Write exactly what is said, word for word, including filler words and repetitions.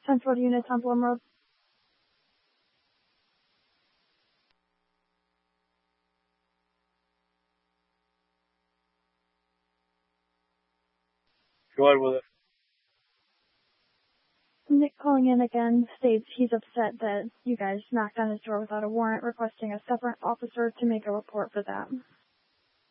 Central to Units on Blum Road. Go ahead with it. Nick calling in again states he's upset that you guys knocked on his door without a warrant, requesting a separate officer to make a report for that.